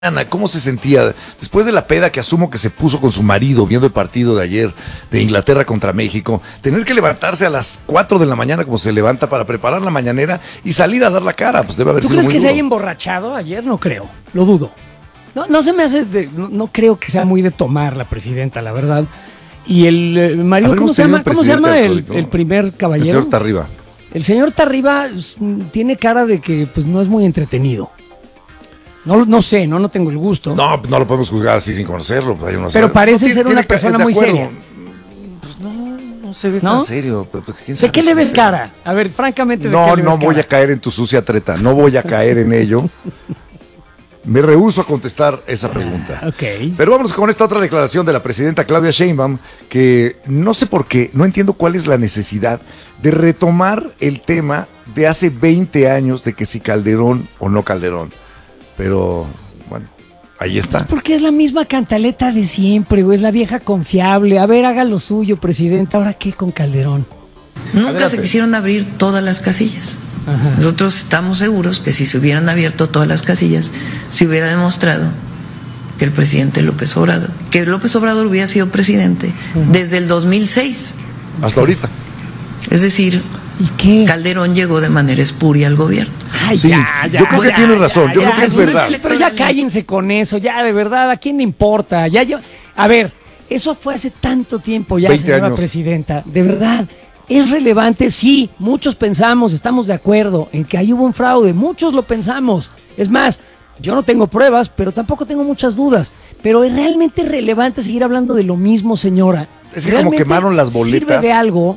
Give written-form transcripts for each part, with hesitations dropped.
Ana, ¿cómo se sentía después de la peda que asumo que se puso con su marido viendo el partido de ayer de Inglaterra contra México? Tener que levantarse a las 4 de la mañana como se levanta para preparar la mañanera y salir a dar la cara, pues debe haber sido muy duro. ¿Tú crees que se haya emborrachado ayer? No creo, lo dudo. No se me hace, no creo que sea muy de tomar la presidenta, la verdad. Y el marido, ¿cómo se llama el primer caballero? El señor Tarriba. El señor Tarriba tiene cara de que pues no es muy entretenido. No sé, no tengo el gusto. No lo podemos juzgar así sin conocerlo. Pues, pero parece ser una persona muy seria. Pues no se ve tan serio. Pero, ¿quién sabe? ¿De qué le ves cara? A ver, francamente, ¿de qué le ves cara? No voy a caer en tu sucia treta. No voy a caer en ello. Me rehúso a contestar esa pregunta. Ok. Pero vámonos con esta otra declaración de la presidenta Claudia Sheinbaum, que no sé por qué, no entiendo cuál es la necesidad de retomar el tema de hace 20 años de que si Calderón o no Calderón. Pero, bueno, ahí está. Pues porque es la misma cantaleta de siempre, güey, es la vieja confiable. A ver, haga lo suyo, presidenta. ¿Ahora qué con Calderón? Nunca se quisieron abrir todas las casillas. Ajá. Nosotros estamos seguros que si se hubieran abierto todas las casillas, se hubiera demostrado que el presidente López Obrador hubiera sido presidente desde el 2006. Hasta ahorita. Es decir, ¿y qué? Calderón llegó de manera espuria al gobierno. Ay, sí, yo creo que tiene razón, yo creo que es verdad. Pero ya cállense con eso, ya de verdad, ¿a quién le importa? A ver, eso fue hace tanto tiempo ya, señora años. Presidenta, de verdad. ¿Es relevante? Sí, muchos pensamos, estamos de acuerdo en que ahí hubo un fraude, muchos lo pensamos. Es más, yo no tengo pruebas, pero tampoco tengo muchas dudas. Pero ¿es realmente relevante seguir hablando de lo mismo, señora? Es que como quemaron las boletas. ¿Sirve de algo?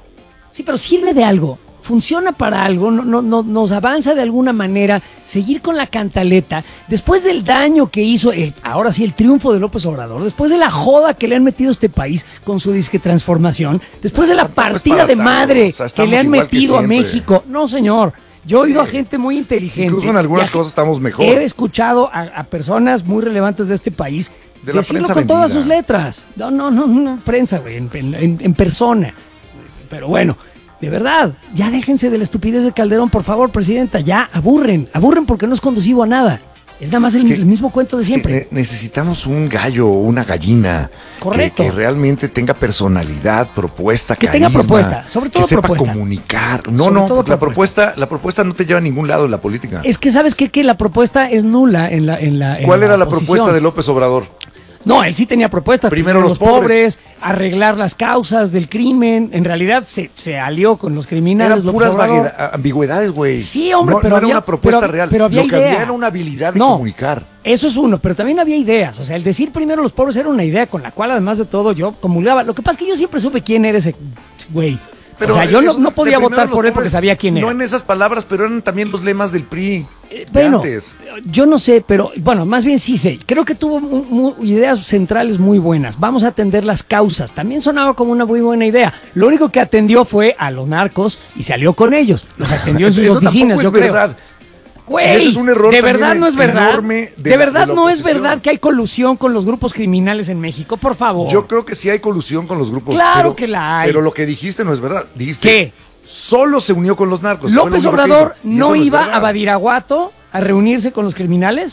Sí, pero sirve de algo. Funciona para algo, nos avanza de alguna manera, seguir con la cantaleta, después del daño que hizo, ahora sí, el triunfo de López Obrador, después de la joda que le han metido a este país con su disque transformación, después de la partida de madre que le han metido a México. No, señor, yo he oído a gente muy inteligente. Incluso en algunas cosas estamos mejor. He escuchado a personas muy relevantes de este país de la decirlo prensa con vendida. Todas sus letras. No, prensa, güey, en persona. Pero bueno, de verdad, ya déjense de la estupidez de Calderón, por favor, presidenta, ya aburren porque no es conducivo a nada. Es nada más el mismo cuento de siempre. Necesitamos un gallo, una gallina. Correcto. Que realmente tenga personalidad, propuesta, que carisma. Que tenga propuesta, sobre todo que sepa propuesta. Comunicar. La propuesta no te lleva a ningún lado en la política. Es que sabes que la propuesta es nula en la ¿Cuál era la propuesta de López Obrador? No, él sí tenía propuestas. Primero los pobres, arreglar las causas del crimen. En realidad se alió con los criminales. Eran puras ambigüedades, güey. Sí, hombre, pero no era una propuesta real. Pero había Lo que había era una habilidad de comunicar. Eso es uno, pero también había ideas. O sea, el decir primero los pobres era una idea con la cual, además de todo, yo comulgaba. Lo que pasa es que yo siempre supe quién era ese güey. Pero, o sea, yo no podía votar por él porque sabía quién era. No en esas palabras, pero eran también los lemas del PRI. Bueno, antes. Yo no sé, pero bueno, más bien sí sé. Creo que tuvo ideas centrales muy buenas. Vamos a atender las causas. También sonaba como una muy buena idea. Lo único que atendió fue a los narcos y se alió con ellos. Los atendió en sus oficinas, yo creo. Verdad. Güey, ese es un error. De verdad no es verdad. De verdad no es verdad que hay colusión con los grupos criminales en México, por favor. Yo creo que sí hay colusión con los grupos. Claro que la hay. Pero lo que dijiste no es verdad. Dijiste ¿qué? Solo se unió con los narcos. López Obrador no iba a Badiraguato a reunirse con los criminales.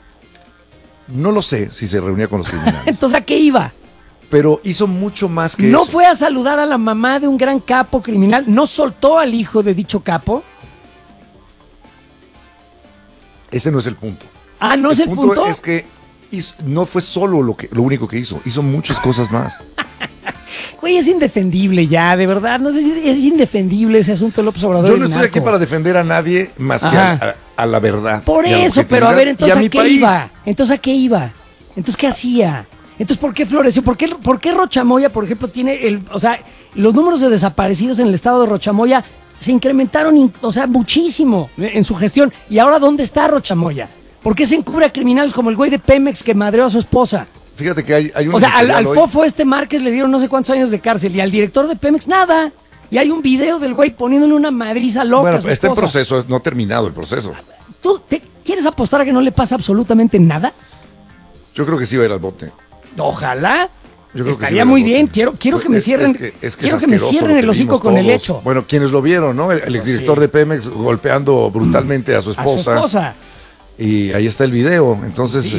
No lo sé si se reunía con los criminales. Entonces, ¿a qué iba? Pero hizo mucho más que no eso. No fue a saludar a la mamá de un gran capo criminal, no soltó al hijo de dicho capo. Ese no es el punto. Ah, ¿no es el punto? El punto es que no fue solo lo único que hizo muchas cosas más. Güey, es indefendible ya, de verdad, no sé si es indefendible ese asunto de López Obrador. Yo no estoy aquí para defender a nadie más que a la verdad. Por eso, pero a ver, entonces ¿a qué iba? Entonces, ¿a qué iba? Entonces, ¿qué hacía? Entonces, ¿por qué floreció? ¿Por qué Rochamoya, por ejemplo, tiene los números de desaparecidos en el estado de Rochamoya se incrementaron, muchísimo en su gestión? ¿Y ahora dónde está Rochamoya? ¿Por qué se encubre a criminales como el güey de Pemex que madreó a su esposa? Fíjate que hay un... O sea, al fofo Márquez le dieron no sé cuántos años de cárcel y al director de Pemex nada. Y hay un video del güey poniéndole una madriza loca a su esposa. Está en proceso, no ha terminado el proceso. ¿Tú quieres apostar a que no le pasa absolutamente nada? Yo creo que sí va a ir al bote. Ojalá. Yo creo estaría muy bien. Quiero que me cierren, quiero que me cierren el hocico con el hecho. Bueno, quienes lo vieron, ¿no? El exdirector de Pemex golpeando brutalmente a su esposa. Y ahí está el video. Entonces, Sí,